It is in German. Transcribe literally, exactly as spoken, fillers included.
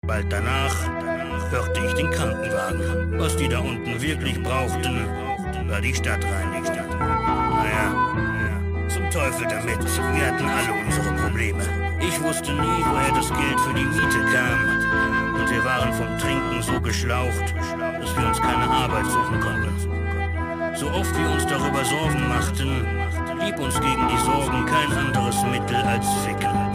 Bald danach hörte ich den Krankenwagen. Was die da unten wirklich brauchten, war die Stadtreinigung. Naja, naja, zum Teufel damit. Wir hatten alle unsere Probleme. Ich wusste nie, woher das Geld für die Miete kam. Und wir waren vom Trinken so geschlaucht, dass wir uns keine Arbeit suchen konnten. So oft wir uns darüber Sorgen machten, blieb uns gegen die Sorgen kein anderes Mittel als Ficken.